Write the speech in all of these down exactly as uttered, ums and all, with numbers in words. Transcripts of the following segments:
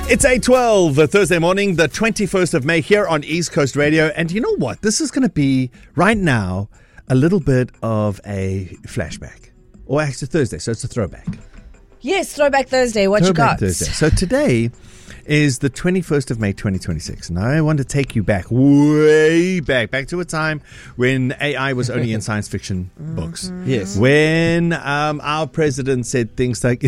It's eight twelve, a Thursday morning, the twenty-first of May here on East Coast Radio. And you know what? This is going to be, right now, a little bit of a flashback. Or actually Thursday, so it's a throwback. Yes, Throwback Thursday. What Throwback you got? Thursday. So today is the twenty-first of May, twenty twenty-six. And I want to take you back, way back, back to a time when A I was only in science fiction books. Yes. When um, our president said things like,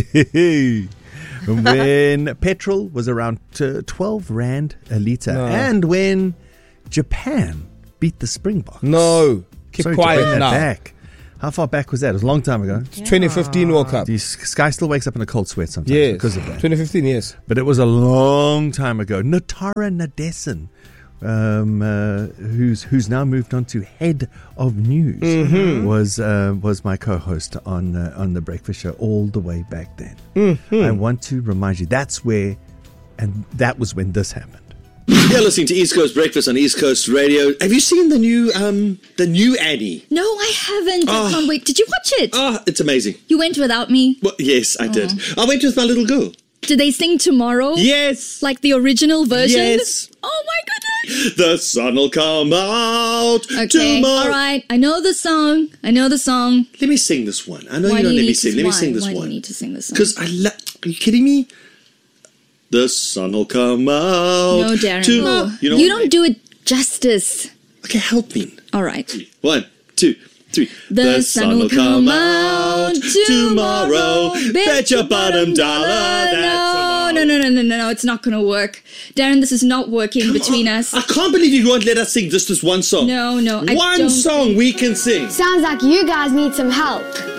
when petrol was around uh, twelve rand a litre, No. and when Japan beat the Springboks. No. Keep Sorry to quiet bring that now. Back. How far back was that? It was a long time ago. twenty fifteen World Cup. The sky still wakes up in a cold sweat sometimes Yes. because of that. twenty fifteen, yes. But it was a long time ago. Natara Nadesan, um, uh, who's who's now moved on to head of news, Mm-hmm. was uh, was my co-host on uh, on the Breakfast Show all the way back then. Mm-hmm. I want to remind you that's where, and that was when this happened. You're listening to East Coast Breakfast on East Coast Radio. Have you seen the new um the new Annie? No, I haven't. Oh. I can't wait. Did you watch it? Ah, it's amazing. You went without me. Well, yes, I did. I went with my little girl. Did they sing Tomorrow? Yes. Like the original version? Yes. Oh my goodness. The sun will come out Okay. tomorrow. All right. I know the song. I know the song. Let me sing this one. I know Why you do don't you let me need sing. to, Let me why? sing this Why one. do you need to sing this song? Because I love. Are you kidding me? The sun will come out. No, Darren. tomorrow. No. You, know You what? don't do it justice. Okay, help me. All right. One, two, three. The sun will come out tomorrow. Bet your bottom dollar that No, tomorrow. no, no, no, no, no, no. It's not going to work. Darren, this is not working between Oh, us. I can't believe you won't let us sing just this one song. No, no, I One don't song we can sing. Sounds like you guys need some help.